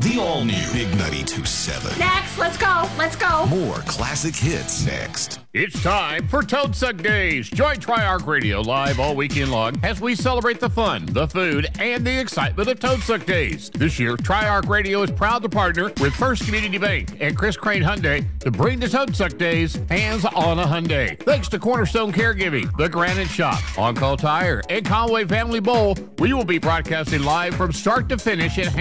The all-new Big 92.7. Next, let's go. More classic hits next. It's time for Toad Suck Days. Join Triarch Radio live all weekend long as we celebrate the fun, the food, and the excitement of Toad Suck Days. This year, Triarch Radio is proud to partner with First Community Bank and Chris Crane Hyundai to bring the Toad Suck Days hands on a Hyundai. Thanks to Cornerstone Caregiving, The Granite Shop, On Call Tire, and Conway Family Bowl, we will be broadcasting live from start to finish at